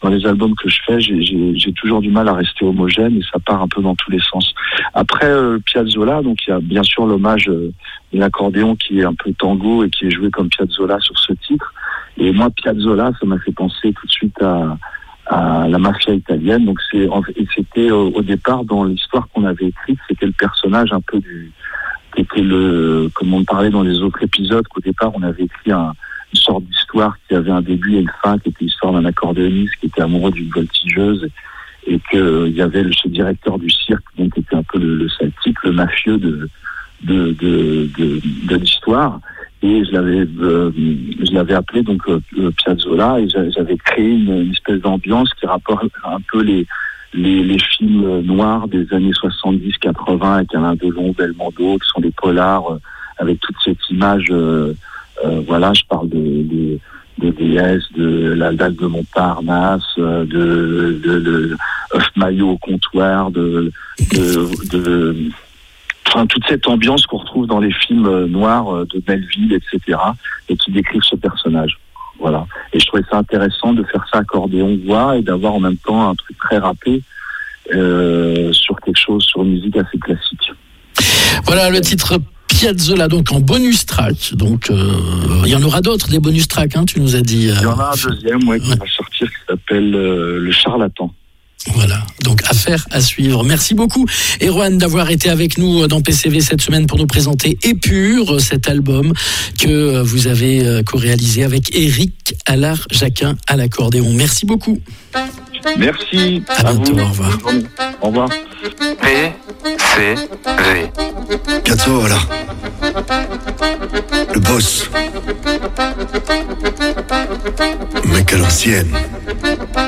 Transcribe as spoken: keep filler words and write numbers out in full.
dans les albums que je fais, j'ai, j'ai, j'ai toujours du mal à rester homogène et ça part un peu dans tous les sens. Après euh, Piazzolla, donc il y a bien sûr l'hommage euh, de l'accordéon qui est un peu tango et qui est joué comme Piazzolla sur ce titre. Et moi, Piazzolla, ça m'a fait penser tout de suite à, à la mafia italienne. Donc c'est, et c'était au, au départ dans l'histoire qu'on avait écrite, c'était le personnage un peu du, qui était le, comme on parlait dans les autres épisodes, qu'au départ on avait écrit un une sorte d'histoire qui avait un début et une fin, qui était l'histoire d'un accordéoniste qui était amoureux d'une voltigeuse et qu'il euh, y avait le, ce directeur du cirque donc, qui était un peu le, le celtique, le mafieux de, de, de, de, de l'histoire. Et je l'avais, euh, je l'avais appelé donc euh, Piazzolla et j'avais créé une, une espèce d'ambiance qui rapporte un peu les, les, les films noirs des années soixante-dix quatre-vingts avec Alain Delon, Belmondo, qui sont des polars euh, avec toute cette image... Euh, Euh, voilà, je parle de, de, de D S, de la dalle de Montparnasse, de, de, de, de œuf maillot au comptoir, de, de, de, enfin, toute cette ambiance qu'on retrouve dans les films noirs de Melville, et cetera, et qui décrivent ce personnage. Voilà. Et je trouvais ça intéressant de faire ça accordéon-voix et d'avoir en même temps un truc très rappé euh, sur quelque chose, sur une musique assez classique. Voilà le titre Piazzolla, donc en bonus track. Donc euh, il y en aura d'autres, des bonus tracks, hein, tu nous as dit. Euh, il y en a un deuxième, ouais, qui ouais. va sortir, qui s'appelle euh, Le Charlatan. Voilà, donc affaire à suivre. Merci beaucoup, Erwan, d'avoir été avec nous dans P C V cette semaine pour nous présenter Épure, cet album que vous avez co-réalisé avec Éric Allard-Jacquin à l'accordéon. Merci beaucoup. Merci. À, à bientôt, vous. Au revoir. Au revoir. P C V. Piazzolla, le boss, mec à l'ancienne.